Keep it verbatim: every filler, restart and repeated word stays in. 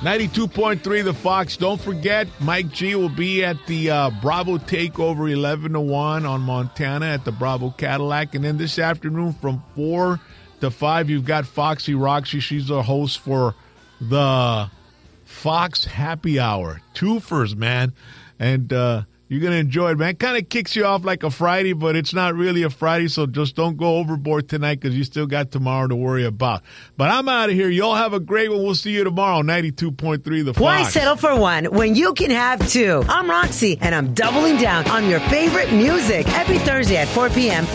ninety-two point three The Fox. Don't forget, Mike G will be at the uh, Bravo Takeover eleven to one on Montana at the Bravo Cadillac. And then this afternoon from four to five, you've got Foxy Roxy. She's the host for the Fox Happy Hour. Twofers, man. And uh, you're going to enjoy it, man. Kind of kicks you off like a Friday, but it's not really a Friday, so just don't go overboard tonight because you still got tomorrow to worry about. But I'm out of here. Y'all have a great one. We'll see you tomorrow, ninety-two point three The Fox. Why settle for one when you can have two? I'm Roxy, and I'm doubling down on your favorite music every Thursday at four p.m.